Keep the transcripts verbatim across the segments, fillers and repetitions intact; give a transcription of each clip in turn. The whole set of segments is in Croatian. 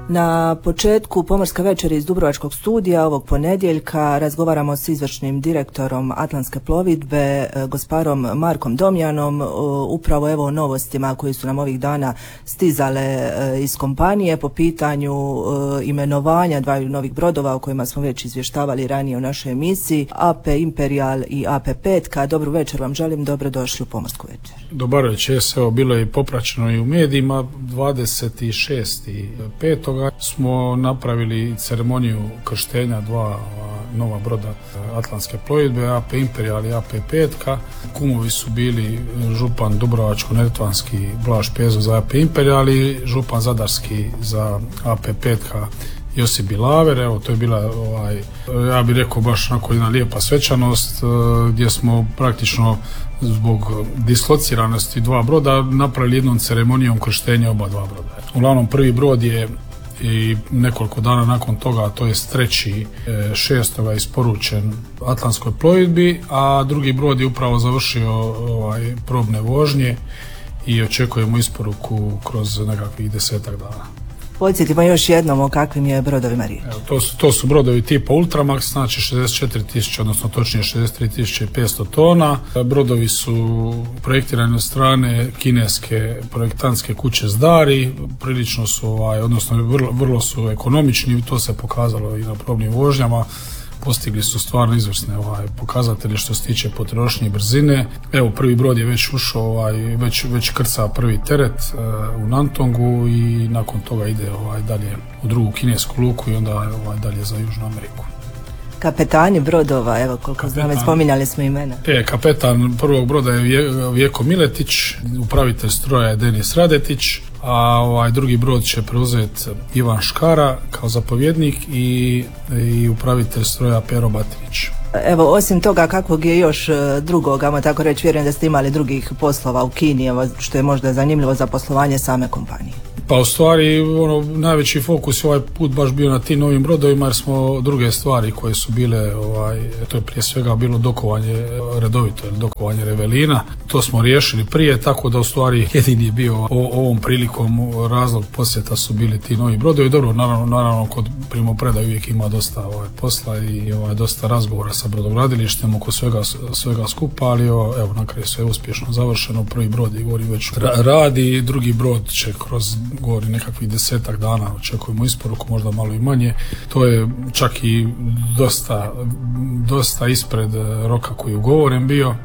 Na početku Pomorske večeri iz Dubrovačkog studija ovog ponedjeljka razgovaramo s izvršnim direktorom Atlantske plovidbe, gosparom Markom Domjanom, upravo evo o novostima koji su nam ovih dana stizale iz kompanije po pitanju imenovanja dvaju novih brodova o kojima smo već izvještavali ranije u našoj emisiji, A P Imperial i A P Petka. Dobru večer vam želim, dobrodošli u Pomorsku večer. Dobar večer, evo bilo je popraćeno i u medijima. Dvadeset šestog petog smo napravili ceremoniju krštenja dva nova broda Atlantske plovidbe, A P Imperial i A P Petka. Kumovi su bili župan Dubrovačko-neretvanski Blaž Pezo za A P Imperial i župan Zadarski za A P Petka Josip Bilaver. Evo, to je bila, ovaj, ja bih rekao, baš onako jedna lijepa svečanost gdje smo praktično zbog dislociranosti dva broda napravili jednom ceremonijom krštenja oba dva broda. Uglavnom, prvi brod je i nekoliko dana nakon toga, to je treći šestoga isporučen Atlantskoj plovidbi, a drugi brod je upravo završio ovaj, probne vožnje i očekujemo isporuku kroz nekakvih desetak dana. Podsjetimo još jednom o kakvim je brodovima riječ. Evo, to, su, to su brodovi tipa Ultramax, znači šezdeset četiri tisuće, odnosno točnije šezdeset tri tisuće petsto tona. Brodovi su projektirani od strane kineske projektantske kuće Zdari, prilično su, ovaj, odnosno vrlo, vrlo su ekonomični, to se pokazalo i na probnim vožnjama. Postigli su stvarno izvrsne ovaj, pokazatelje što se tiče potrošnje i brzine. Evo, prvi brod je već ušao, ovaj, već, već krca prvi teret uh, u Nantongu i nakon toga ide ovaj, dalje u drugu kinesku luku i onda ovaj, dalje za Južnu Ameriku. Kapetani brodova, evo koliko znam, već spominjali smo imena. E, kapetan prvog broda je Vjeko Miletić, upravitelj stroja je Denis Radetić, a ovaj drugi brod će preuzeti Ivan Škara kao zapovjednik i, i upravitelj stroja Pero Batinić. Evo, osim toga, kakvog je još drugog, ajmo tako reći, vjerujem da ste imali drugih poslova u Kini, evo, što je možda zanimljivo za poslovanje same kompanije. Pa u stvari, ono, najveći fokus je ovaj put baš bio na tim novim brodovima, jer smo druge stvari koje su bile, ovaj, to je prije svega bilo dokovanje redovito, dokovanje revelina, to smo riješili prije, tako da u stvari jedini je bio o, ovom prilikom razlog posjeta su bili ti novi brodovi. Dobro, naravno, naravno kod primopredaje uvijek ima dosta ovaj, posla i ovaj, dosta razgovora sa brodogradilištem oko svega, svega skupa, ali evo, na kraju sve uspješno završeno, prvi brod je govori već radi, drugi brod će kroz govori nekakvih desetak dana, očekujemo isporuku, možda malo i manje. To je čak i dosta, dosta ispred roka koji je ugovoren bio.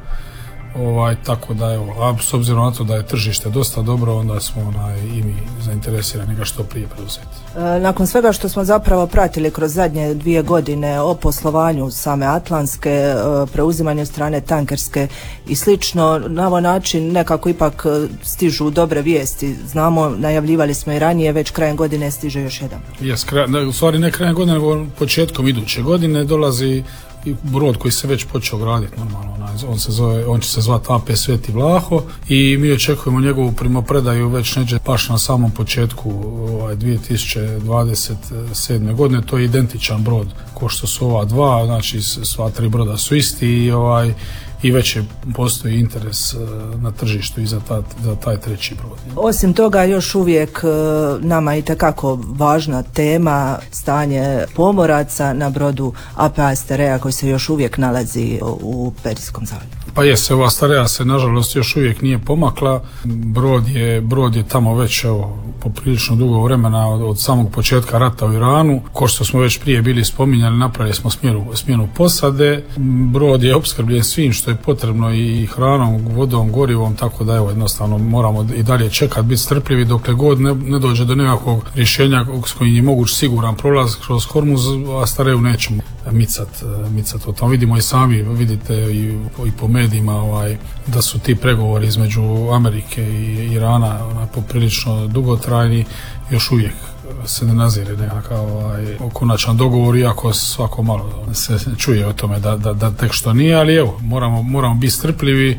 Ovaj, tako da evo, a s obzirom na to da je tržište dosta dobro, onda smo onaj, i mi zainteresirani ga što prije preuzeti. E, nakon svega što smo zapravo pratili kroz zadnje dvije godine o poslovanju same Atlantske, e, preuzimanju strane tankerske i slično, na ovaj način nekako ipak stižu dobre vijesti. Znamo, najavljivali smo i ranije, već krajem godine stiže još jedan. Jes, kraj, u stvari ne krajem godine, nego početkom iduće godine dolazi brod koji se već počeo graditi normalno, on se zove, on će se zvati A P Sveti Vlaho i mi očekujemo njegovu primopredaju već neđe baš na samom početku ovaj, dvije tisuće dvadeset sedme godine. To je identičan brod ko što su ova dva, znači sva tri broda su isti i ovaj i već je postoji interes na tržištu i za, ta, za taj treći brod. Osim toga, još uvijek nama je itekako važna tema stanje pomoraca na brodu A P Asterea koji se još uvijek nalazi u Perijskom zaljevu. Pa jes, ova Asterea se nažalost još uvijek nije pomakla. Brod je, brod je tamo već evo, poprilično dugo vremena od, od samog početka rata u Iranu. Ko što smo već prije bili spominjali, napravili smo smjenu, smjenu posade. Brod je opskrbljen svim što je potrebno i hranom, vodom, gorivom, tako da evo jednostavno moramo i dalje čekati, biti strpljivi dokle god ne, ne dođe do nekakvog rješenja s kojim je moguć siguran prolaz kroz Hormuz, a Astareju nećemo micat, micat o tom. Vidimo i sami, vidite i, i po medijima ovaj, da su ti pregovori između Amerike i Irana onaj, poprilično dugotrajni, još uvijek se ne nazire nekakav ovaj, konačan dogovor, iako svako malo se čuje o tome da, da, da tek što nije, ali evo, moramo, moramo biti strpljivi.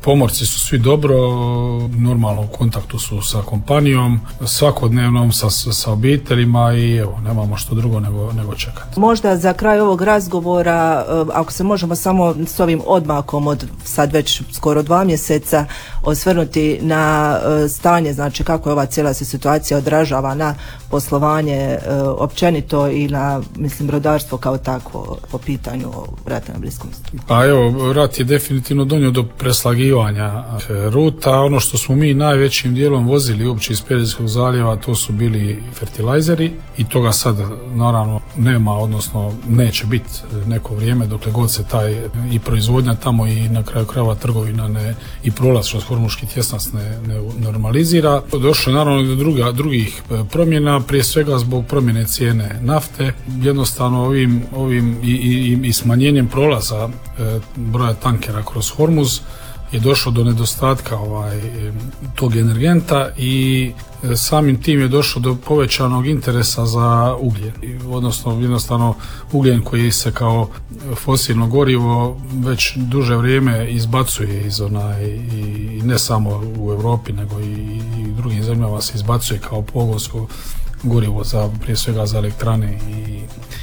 Pomorci su svi dobro, normalno u kontaktu su sa kompanijom, svakodnevnom sa, sa obiteljima i evo, nemamo što drugo nego, nego čekati. Možda za kraj ovog razgovora, ako se možemo samo s ovim odmakom od sad već skoro dva mjeseca osvrnuti na stanje, znači kako je ova cijela se situacija odražava na poslovanje općenito i na, mislim, brodarstvo kao takvo po pitanju rata na Bliskom istoku. Pa evo, rat je definitivno donio do preslagivanja ruta. Ono što smo mi najvećim dijelom vozili uopće iz Perzijskog zaljeva, to su bili fertilajzeri i toga sad naravno nema, odnosno neće biti neko vrijeme dokle god se taj i proizvodnja tamo i na kraju krajeva trgovina ne, i prolaz kroz Hormuški tjesnac ne, ne normalizira. Došlo je naravno do druga, drugih promjena, prije svega zbog promjene cijene nafte. Jednostavno ovim, ovim i, i, i smanjenjem prolaza e, broja tankera kroz Hormuz je došlo do nedostatka ovaj, tog energenta i e, samim tim je došlo do povećanog interesa za ugljen. Odnosno jednostavno ugljen koji se kao fosilno gorivo već duže vrijeme izbacuje iz onaj, i ne samo u Europi nego i, i u drugim zemljama se izbacuje kao pogonsko gorivo za, prije svega za elektrane i,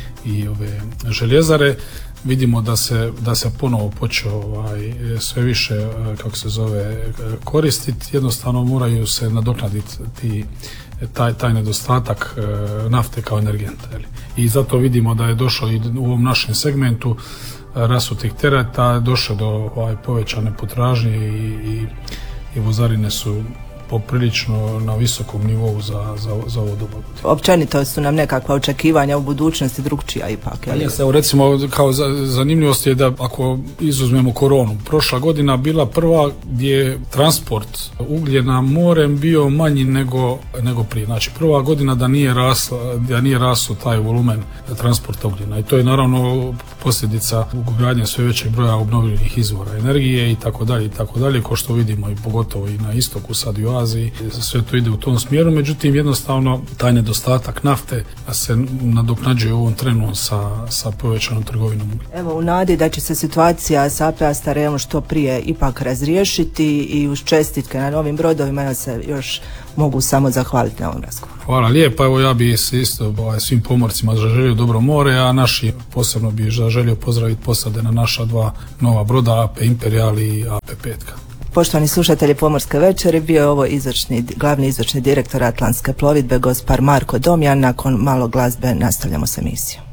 i ove željezare. Vidimo da se, da se ponovo počeo ovaj, sve više, kako se zove, koristiti. Jednostavno moraju se nadoknaditi ti, taj, taj nedostatak nafte kao energenta. I zato vidimo da je došlo i u ovom našem segmentu rasutih tereta, došlo do ovaj, povećane potražnje i, i, i vozarine su poprilično na visokom nivou za, za, za ovo dobu. Općenito su nam nekakva očekivanja u budućnosti drugčija ipak. Jeste, evo recimo kao za, zanimljivost je da ako izuzmemo koronu, prošla godina bila prva gdje je transport ugljena morem bio manji nego, nego prije. Znači prva godina da nije rasla, da nije raslo taj volumen transporta ugljena i to je naravno posljedica ugradnje sve većeg broja obnovljivih izvora energije i tako dalje i tako dalje, ko što vidimo i pogotovo i na istoku sad i u Aziji, sve to ide u tom smjeru, međutim jednostavno taj nedostatak nafte se nadoknađuje u ovom trenu sa, sa povećanom trgovinom. Evo, u nadi da će se situacija sa A P A Starejom što prije ipak razriješiti i uz čestitke na novim brodovima, ja se još mogu samo zahvaliti na ovom razgovoru. Hvala lijepa, evo ja bih se isto ovaj, svim pomorcima zaželio dobro more, a naši posebno bih zaželio pozdraviti posade na naša dva nova broda, A P Imperial i A P Petka. Poštovani slušatelji Pomorske večeri, bio je ovo izvršni, glavni izvršni direktor Atlantske plovidbe, gospar Marko Domjan. Nakon malo glazbe nastavljamo s emisijom.